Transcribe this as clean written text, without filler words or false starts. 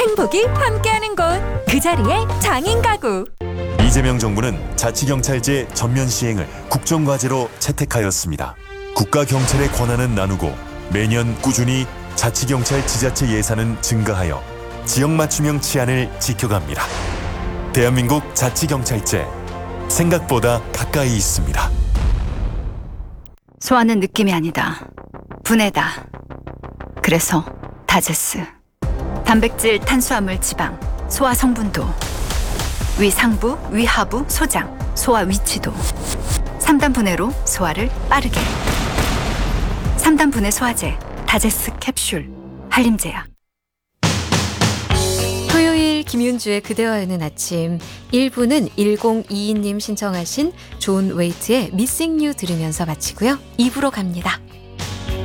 행복이 함께하는 곳, 그 자리에 장인 가구. 이재명 정부는 자치경찰제 전면 시행을 국정과제로 채택하였습니다. 국가경찰의 권한은 나누고 매년 꾸준히 자치경찰 지자체 예산은 증가하여 지역 맞춤형 치안을 지켜갑니다. 대한민국 자치경찰제, 생각보다 가까이 있습니다. 소화는 느낌이 아니다. 분해다. 그래서 다제스. 단백질, 탄수화물, 지방, 소화 성분도, 위상부, 위하부, 소장, 소화 위치도. 3단 분해로 소화를 빠르게. 3단 분해 소화제, 다제스 캡슐, 한림제약. 토요일 김윤주의 그대와 여는 아침 1부는 1022님 신청하신 존 웨이트의 Missing You 들으면서 마치고요. 2부로 갑니다.